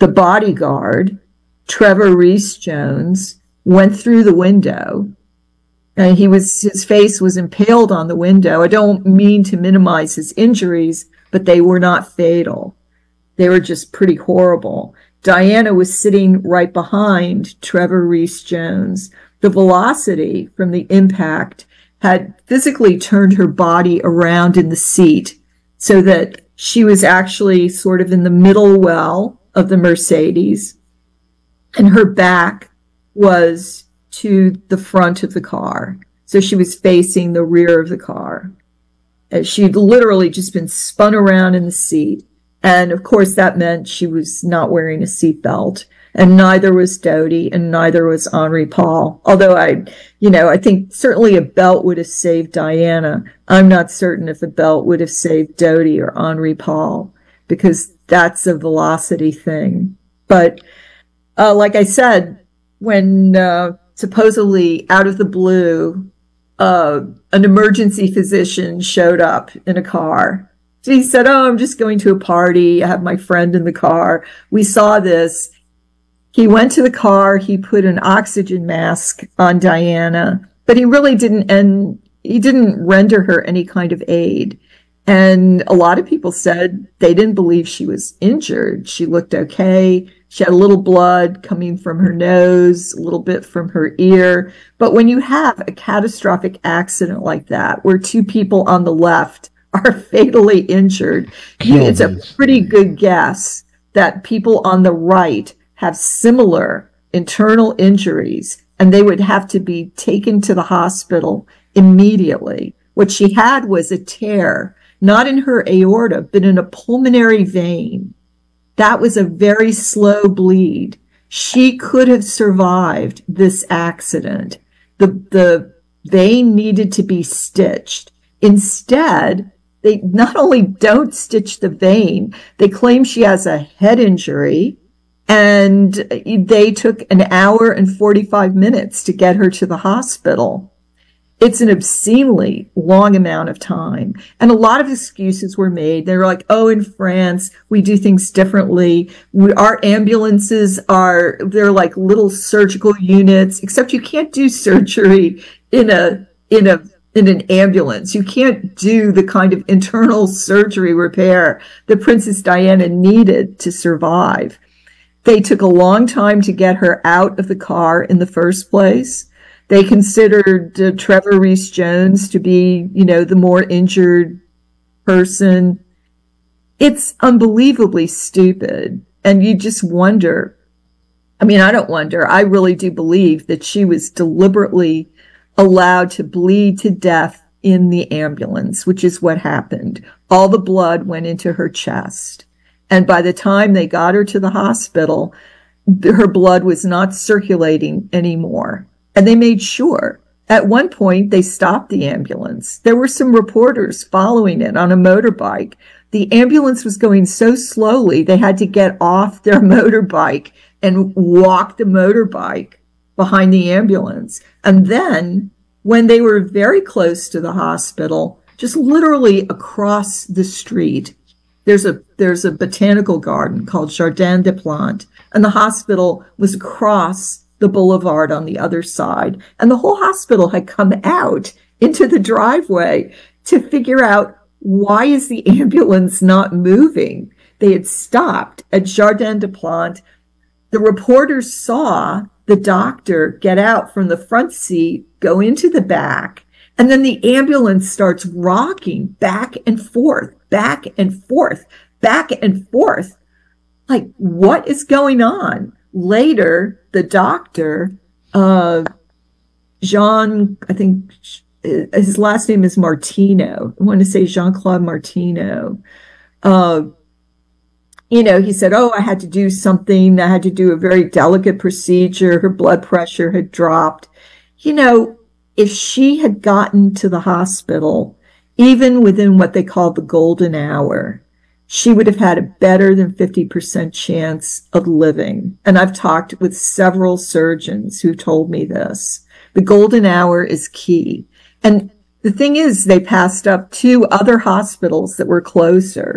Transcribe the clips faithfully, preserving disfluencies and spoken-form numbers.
the bodyguard, Trevor Reese Jones, went through the window. And he was, his face was impaled on the window. I don't mean to minimize his injuries, but they were not fatal. They were just pretty horrible. Diana was sitting right behind Trevor Reese Jones. The velocity from the impact had physically turned her body around in the seat so that she was actually sort of in the middle well of the Mercedes, and her back was to the front of the car. So she was facing the rear of the car. She'd literally just been spun around in the seat. And of course, that meant she was not wearing a seatbelt. And neither was Dodi, and neither was Henri Paul. Although I, you know, I think certainly a belt would have saved Diana. I'm not certain if a belt would have saved Dodi or Henri Paul, because that's a velocity thing. But uh, like I said, when uh, supposedly out of the blue, uh, an emergency physician showed up in a car. So he said, oh, I'm just going to a party. I have my friend in the car. We saw this. He went to the car. He put an oxygen mask on Diana, but he really didn't, and he didn't render her any kind of aid. And a lot of people said they didn't believe she was injured. She looked okay. She had a little blood coming from her nose, a little bit from her ear. But when you have a catastrophic accident like that, where two people on the left are fatally injured, it's a pretty good guess that people on the right have similar internal injuries, and they would have to be taken to the hospital immediately. What she had was a tear, not in her aorta, but in a pulmonary vein. That was a very slow bleed. She could have survived this accident. The, the vein needed to be stitched. Instead, they not only don't stitch the vein, they claim she has a head injury, and they took an hour and forty-five minutes to get her to the hospital. It's an obscenely long amount of time. And a lot of excuses were made. They were like, oh, in France, we do things differently. We, our ambulances are, they're like little surgical units, except you can't do surgery in a, in a, in an ambulance. You can't do the kind of internal surgery repair that Princess Diana needed to survive. They took a long time to get her out of the car in the first place. They considered uh, Trevor Reese Jones to be, you know, the more injured person. It's unbelievably stupid. And you just wonder, I mean, I don't wonder, I really do believe that she was deliberately allowed to bleed to death in the ambulance, which is what happened. All the blood went into her chest. And by the time they got her to the hospital, her blood was not circulating anymore. And they made sure. At one point, they stopped the ambulance. There were some reporters following it on a motorbike. The ambulance was going so slowly, they had to get off their motorbike and walk the motorbike behind the ambulance. And then, when they were very close to the hospital, just literally across the street, There's a there's a botanical garden called Jardin des Plantes, and the hospital was across the boulevard on the other side. And the whole hospital had come out into the driveway to figure out, why is the ambulance not moving? They had stopped at Jardin des Plantes. The reporters saw the doctor get out from the front seat, go into the back, and then the ambulance starts rocking back and forth, back and forth, back and forth. Like, what is going on? Later, the doctor, uh, Jean, I think his last name is Martino. I want to say Jean-Claude Martino. Uh, you know, he said, oh, I had to do something. I had to do a very delicate procedure. Her blood pressure had dropped. You know, if she had gotten to the hospital, even within what they call the golden hour, she would have had a better than fifty percent chance of living. And I've talked with several surgeons who told me this. The golden hour is key. And the thing is, they passed up two other hospitals that were closer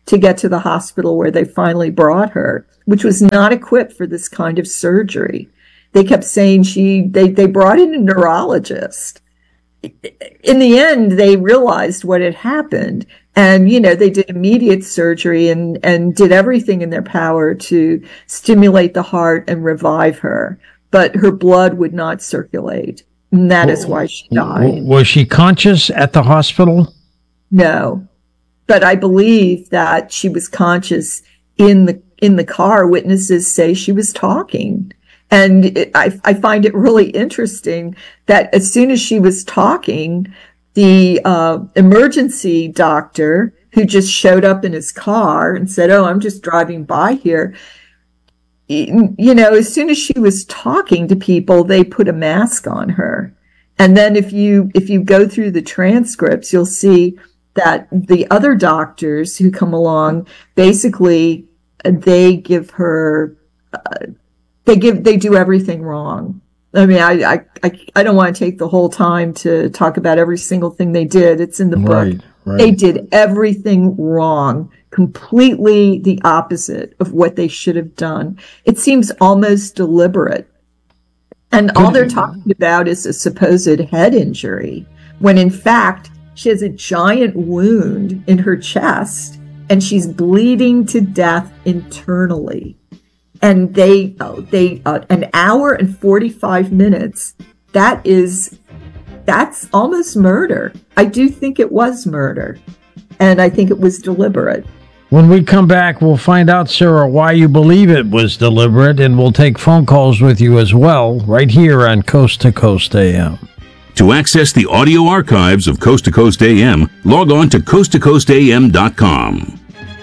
to get to the hospital where they finally brought her, which was not equipped for this kind of surgery. They kept saying she, they, they brought in a neurologist. In the end, they realized what had happened. And, you know, they did immediate surgery and, and did everything in their power to stimulate the heart and revive her. But her blood would not circulate. And that is why she died. Was she conscious at the hospital? No. But I believe that she was conscious in the in the car. Witnesses say she was talking. And it, I, I find it really interesting that as soon as she was talking, the uh, emergency doctor who just showed up in his car and said, "Oh, I'm just driving by here," you know, as soon as she was talking to people, they put a mask on her. And then if you if you go through the transcripts, you'll see that the other doctors who come along, basically, they give her, uh, they give, they do everything wrong. I mean, I, I, I, I don't want to take the whole time to talk about every single thing they did. It's in the book. Right, right. They did everything wrong, completely the opposite of what they should have done. It seems almost deliberate. And all they're talking about is a supposed head injury, when in fact, she has a giant wound in her chest and she's bleeding to death internally. And they, oh, they, uh, an hour and forty-five minutes, that is, that's almost murder. I do think it was murder. And I think it was deliberate. When we come back, we'll find out, Sarah, why you believe it was deliberate, and we'll take phone calls with you as well, right here on Coast to Coast A M. To access the audio archives of Coast to Coast A M, log on to coast to coast a m dot com.